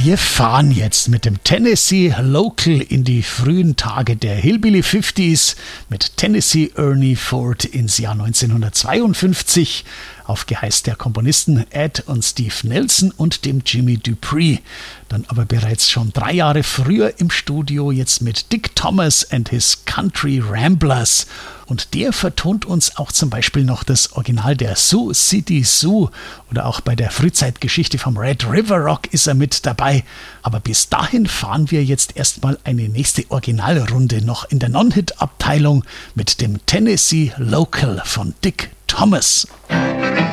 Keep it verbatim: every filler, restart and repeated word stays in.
Wir fahren jetzt mit dem Tennessee Local in die frühen Tage der Hillbilly fünfziger mit Tennessee Ernie Ford ins Jahr neunzehnhundertzweiundfünfzig auf Geheiß der Komponisten Ed und Steve Nelson und dem Jimmy Dupree. Dann aber bereits schon drei Jahre früher im Studio, jetzt mit Dick Thomas and his Country Ramblers. Und der vertont uns auch zum Beispiel noch das Original der Sioux City Sioux oder auch bei der Frühzeitgeschichte vom Red River Rock ist er mit dabei. Aber bis dahin fahren wir jetzt erstmal eine nächste Originalrunde noch in der Non-Hit-Abteilung mit dem Tennessee Local von Dick Thomas.